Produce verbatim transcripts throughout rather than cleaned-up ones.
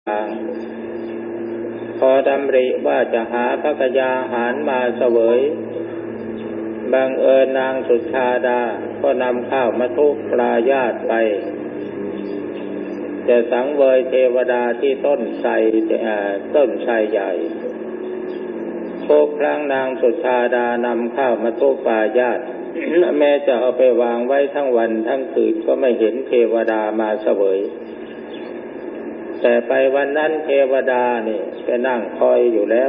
พอดำริว่าจะหาภักยาหารมาเสวยบังเอิญนางสุชาดาก็นำข้าวมัทุปลายาตไปจะสังเวยเทวดาที่ต้นไทรต้นไทรใหญ่ทุกครั้งนางสุชาดานำข้าวมัทุปลายาต แม้จะเอาไปวางไว้ทั้งวันทั้งคืนก็ไม่เห็นเทวดามาเสวยแต่ไปวันนั้นเทวดานี่ไปนั่งคอยอยู่แล้ว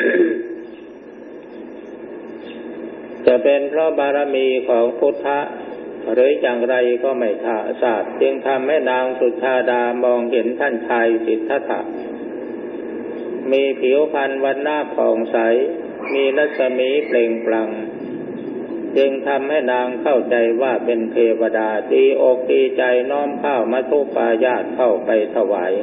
จะเป็นเพราะบารมีของพุทธะหรืออย่างไรก็ไม่ทราบจึงทำให้นางสุชาดามองเห็นท่านชายสิทธัตถะมีผิวพรรณวรรณะผ่องใสมีรัศมีเปล่งปลั่งจึงทำให้นางเข้าใจว่าเป็นเทวดาดีอกดีใจน้อมข้าวมัทุปายาตเข้าไปถวาย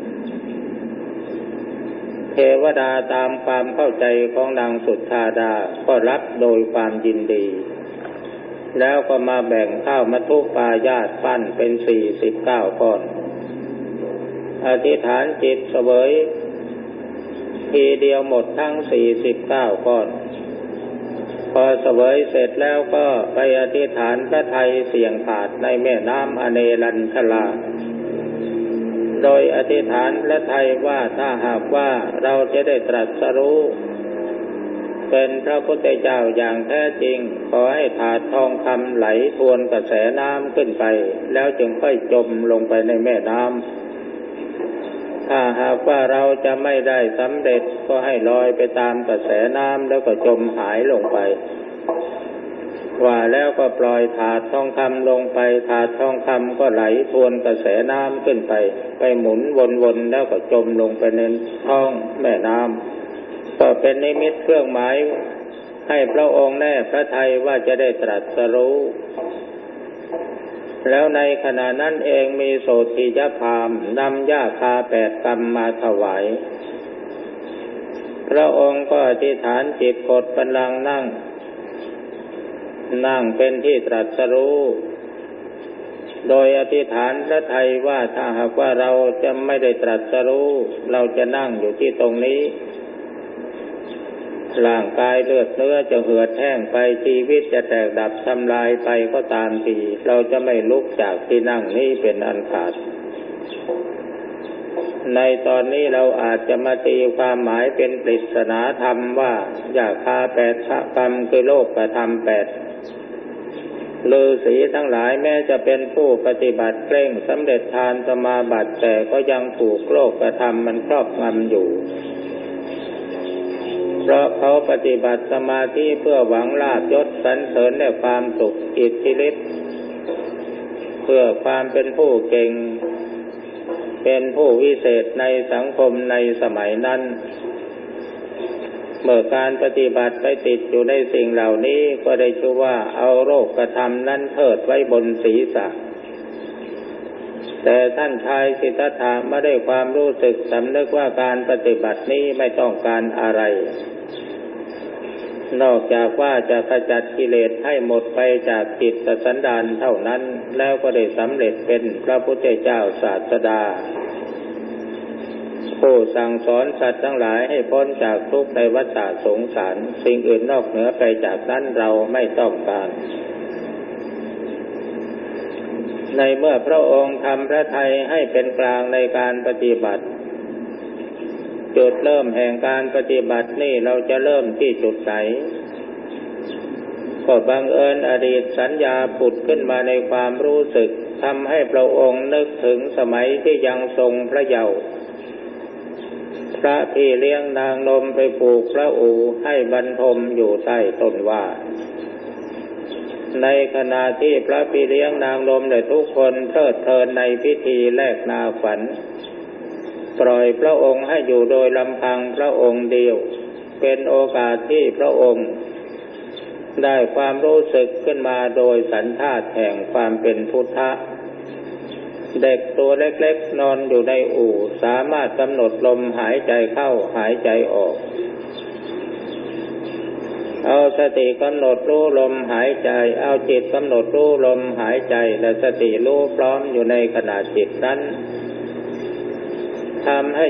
เทวดาตามความเข้าใจของนางสุชาดาก็รับโดยความยินดีแล้วก็มาแบ่งข้าวมัทุปายาตปั้นเป็นสี่สิบเก้าก้อนอธิษฐานจิตเสวยทีเดียวหมดทั้งสี่สิบเก้าก้อนพอเสวยเสร็จแล้วก็ไปอธิษฐานพระทัยเสี่ยงขาดในแม่น้ำอเนรัญชลาโดยอธิษฐานพระทัยว่าถ้าหากว่าเราจะได้ตรัสรู้เป็นพระพุทธเจ้าอย่างแท้จริงขอให้ถาดทองคำไหลทวนกระแสน้ำขึ้นไปแล้วจึงค่อยจมลงไปในแม่น้ำถ้าหากว่าเราจะไม่ได้สำเร็จก็ให้ลอยไปตามกระแสน้ำแล้วก็จมหายลงไปว่าแล้วก็ปล่อยถาดทองคำลงไปถาดทองคำก็ไหลทวนกระแสน้ำขึ้นไปไปหมุนวนๆแล้วก็จมลงไปในท้องแม่น้ำก็เป็นนิมิตเครื่องหมายให้พระองค์แน่พระทัยว่าจะได้ตรัสรู้แล้วในขณะนั้นเองมีโสติยพามนำหญ้าคาแปดกำมาถวายพระองค์ก็อธิษฐานจิตกดบัลลังก์นั่งนั่งเป็นที่ตรัสรู้โดยอธิษฐานพระทัยว่าถ้าหากว่าเราจะไม่ได้ตรัสรู้เราจะนั่งอยู่ที่ตรงนี้ร่างกายเลือดเนื้อจะเหือดแห้งไปชีวิตจะแตกดับทำลายไปก็ตามทีเราจะไม่ลุกจากที่นั่งนี้เป็นอันขาดในตอนนี้เราอาจจะมาตีความหมายเป็นปริศนาธรรมว่าหญ้าคาแปดกำคือโลกธรรมแปดฤาษีทั้งหลายแม้จะเป็นผู้ปฏิบัติเคร่งสำเร็จฌานสมาบัติแต่ก็ยังถูกโลกธรรมมันครอบงำอยู่เพราะเขาปฏิบัติสมาธิเพื่อหวังลาภยศสรรเสริญและความสุขอิทธิฤทธิ์เพื่อความเป็นผู้เก่งเป็นผู้วิเศษในสังคมในสมัยนั้นเมื่อการปฏิบัติไปติดอยู่ในสิ่งเหล่านี้ก็ได้ชื่อว่าเอาโลกธรรมนั้นเทิดไว้บนศีรษะแต่ท่านชายสิทธัตถะไม่ได้ความรู้สึกสำนึกว่าการปฏิบัตินี้ไม่ต้องการอะไรนอกจากว่าจะขจัดกิเลสให้หมดไปจากจิตสันดานเท่านั้นแล้วก็ได้สำเร็จเป็นพระพุทธเจ้าศาสดาผู้สั่งสอนสัตว์ทั้งหลายให้พ้นจากทุกข์ในวัฏสงสารสิ่งอื่นนอกเหนือไปจากนั้นเราไม่ต้องการในเมื่อพระองค์ทำพระทัยให้เป็นกลางในการปฏิบัติจุดเริ่มแห่งการปฏิบัตินี่เราจะเริ่มที่จุดไหนก็บังเอิญอดีตสัญญาผุดขึ้นมาในความรู้สึกทำให้พระองค์นึกถึงสมัยที่ยังทรงพระเยาว์พระพี่เลี้ยงนางนมไปปลูกพระอู่ให้บรรทมอยู่ใต้ต้นว่าในขณะที่พระพี่เลี้ยงนางนมและทุกคนเพลิดเพลินในพิธีแลกนาขวัญปล่อยพระองค์ให้อยู่โดยลำพังพระองค์เดียวเป็นโอกาสที่พระองค์ได้ความรู้สึกขึ้นมาโดยสัญชาติแห่งความเป็นพุทธะเด็กตัวเล็กๆนอนอยู่ในอู่สามารถกำหนดลมหายใจเข้าหายใจออกเอาสติกำหนดรู้ลมหายใจเอาจิตกำหนดรู้ลมหายใจและสติรู้พร้อมอยู่ในขณะจิตนั้นทำให้